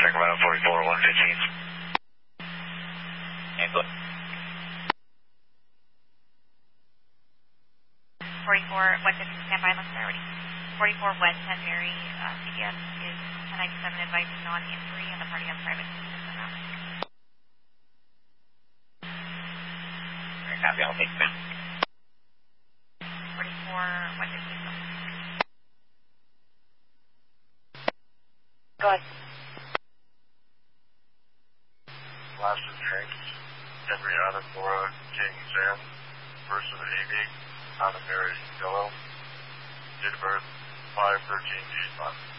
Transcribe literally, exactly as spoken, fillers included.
Sacramento forty-four one fifteen. And good. forty-four one fifteen, stand by, let's already. forty-four West Saint Mary, uh, C D S is ten ninety-seven advising non-injury and the party on private. Very happy, I'll take them. forty-four one fifteen. Go ahead. Last of drinks, Henrietta Flora King Sam, person Amy, Anna Mary Yellow, date of birth five thirteen eighty-five.